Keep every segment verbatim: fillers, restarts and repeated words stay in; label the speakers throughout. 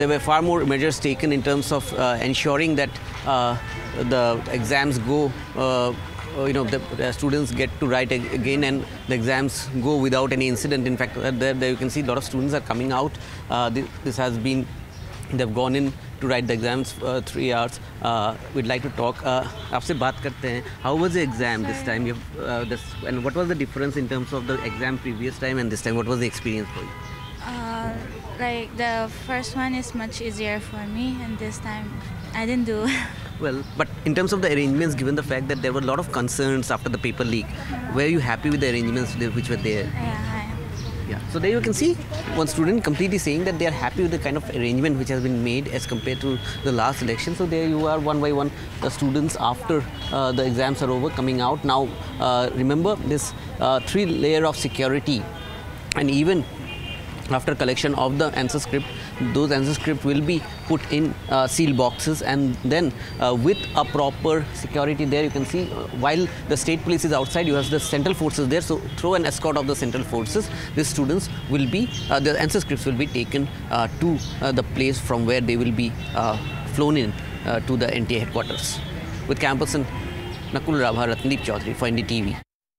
Speaker 1: There were far more measures taken in terms of uh, ensuring that uh, the exams go, uh, you know, the, the students get to write again and the exams go without any incident. In fact, there, there you can see a lot of students are coming out. Uh, this, this has been, they've gone in to write the exams uh, three hours. Uh, we'd like to talk. Uh, आपसे बात करते हैं. How was the exam this time? You've, uh, this, and what was the difference in terms of the exam previous time and this time? What was the experience for you?
Speaker 2: Uh, like the first one is much easier for me, and this time I didn't do.
Speaker 1: Well, but in terms of the arrangements, given the fact that there were a lot of concerns after the paper leak, were you happy with the arrangements which were there?
Speaker 2: Yeah, I am.
Speaker 1: Yeah. So there you can see one student completely saying that they are happy with the kind of arrangement which has been made as compared to the last election. So there you are, one by one, the students after uh, the exams are over coming out. Now, uh, remember this uh, three layer of security, and even after collection of the answer script, those answer script will be put in uh, seal boxes, and then uh, with a proper security there, you can see uh, while the state police is outside, you have the central forces there. So through an escort of the central forces, the students will be, uh, the answer scripts will be taken uh, to uh, the place from where they will be uh, flown in uh, to the N T A headquarters. With camperson Nakul Rabha, Ratndeep Chaudhary for N D T V.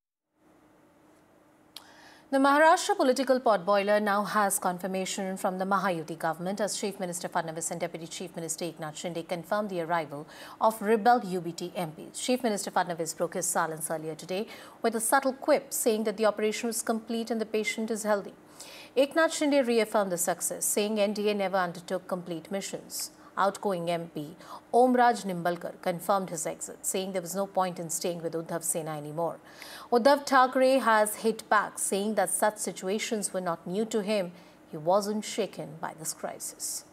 Speaker 3: The Maharashtra political potboiler now has confirmation from the Mahayuti government as Chief Minister Fadnavis and Deputy Chief Minister Eknath Shinde confirmed the arrival of rebel U B T M Ps. Chief Minister Fadnavis broke his silence earlier today with a subtle quip saying that the operation was complete and the patient is healthy. Eknath Shinde reaffirmed the success, saying N D A never undertook complete missions. Outgoing M P Omraj Nimbalkar confirmed his exit, saying there was no point in staying with Uddhav Sena anymore. Uddhav Thackeray has hit back, saying that such situations were not new to him. He wasn't shaken by this crisis.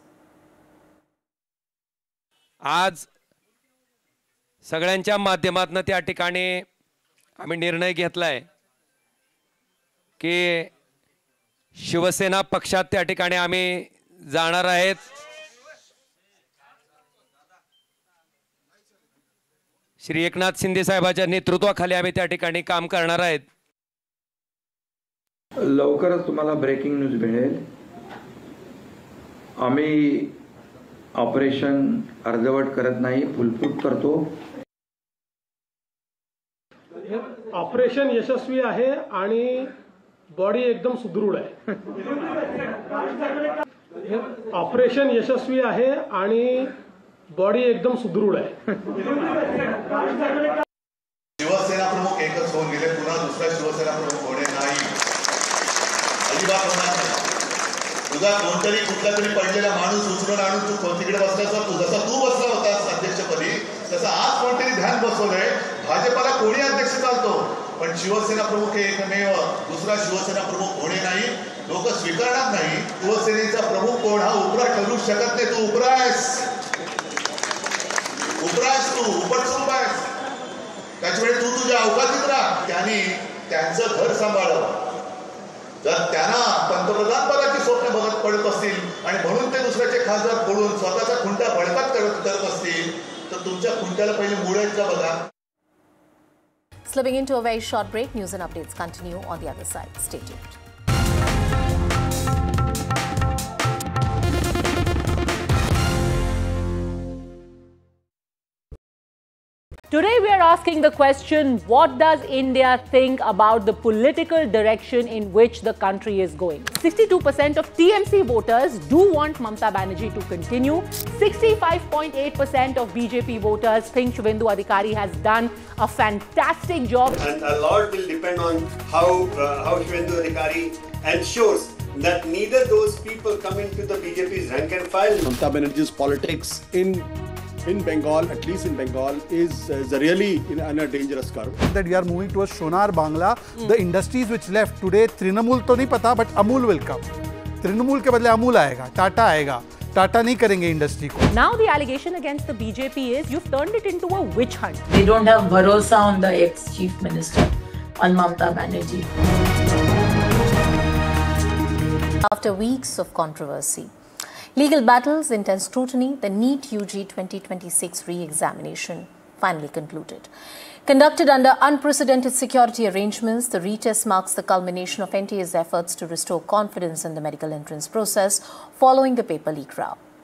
Speaker 4: आज सगळ्यांच्या माध्यमातून त्या ठिकाणी आम्ही निर्णय घेतलाय की शिवसेना पक्षात त्या ठिकाणी आम्ही जाणार आहेत. श्री एकनाथ शिंदे साहेबांच्या नेतृत्वाखाली आम्ही त्या ठिकाणी काम करणार आहेत.
Speaker 5: लवकरच तुम्हाला ब्रेकिंग न्यूज मिळेल. आम्ही ऑपरेशन अर्धवट करत नाही, फुलफूट करतो.
Speaker 6: ऑपरेशन यशस्वी आहे आणि बॉडी एकदम सुदृढ आहे. ऑपरेशन यशस्वी आहे आणि बॉडी एकदम सुदृढ आहे.
Speaker 7: शिवसेना प्रमुख एकच होऊन गेले, पुन्हा दुसरा शिवसेना प्रमुख होणे नाही, अजिबात होणार नाही. तुझा कोणतरी कुठला तरी पडलेला माणूस उचलून आणून तू तिकडे बसल्यास तू जसा तू बसला होतास अध्यक्षपदी तसं आज कोणतरी ध्यान बसवलंय. भाजपाला कोणी अध्यक्ष चालतो, पण शिवसेना प्रमुख हे एकमेव, दुसरा शिवसेना प्रमुख होणे नाही, लोक स्वीकारणार नाही. शिवसेनेचा प्रमुख कोण हा उपरा ठरू शकत नाही. तू उपरा आहेस, उपरास तू उपटसूप आहेस. त्याच्यामुळे तू तुझ्या अवकाशात राहा. त्यांनी त्यांचं घर सांभाळावं. जर त्यांना पंतप्रधान पदाची स्वप्न बघत पडत असतील आणि म्हणून ते दुसऱ्याचे खासदार फोडून स्वतःचा खुंटा बळकट करत करत असतील तर तुमच्या खुंट्याला पहिले मुळेच का बघा.
Speaker 3: Slipping into a very short break, news and updates continue on the other side. Stay tuned.
Speaker 8: Today we are asking the question, what does India think about the political direction in which the country is going? sixty-two percent of T M C voters do want Mamata Banerjee to continue. sixty-five point eight percent of B J P voters think Shubhendu Adhikari has done a fantastic job.
Speaker 9: And a lot will depend on how, uh, how Shubhendu Adhikari ensures that neither those people come into the B J P's rank and file.
Speaker 10: Mamata Banerjee's politics in in Bengal, at least in Bengal, is, is really in, in a dangerous curve.
Speaker 11: That we are moving towards Sonar Bangla. Mm. The industries which left today, Trinamool to nahi pata, but Amul will come. Trinamool ke badle Amul aayega, Tata aayega. Tata nahi karenge industry ko.
Speaker 8: Now the allegation against the B J P is you've turned it into a witch hunt.
Speaker 12: They don't have bharosa on the ex-chief minister, on Mamata Banerjee.
Speaker 3: After weeks of controversy, legal battles, intense scrutiny, the NEET U G twenty twenty-six re-examination finally concluded. Conducted under unprecedented security arrangements, the retest marks the culmination of N T A's efforts to restore confidence in the medical entrance process following the paper leak row.